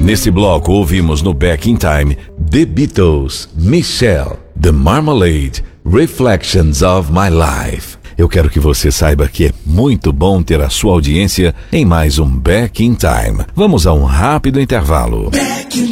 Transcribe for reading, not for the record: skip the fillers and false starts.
Nesse bloco ouvimos no Back in Time The Beatles, Michelle, The Marmalade, Reflections of My Life. Eu quero que você saiba que é muito bom ter a sua audiência em mais um Back in Time. Vamos a um rápido intervalo.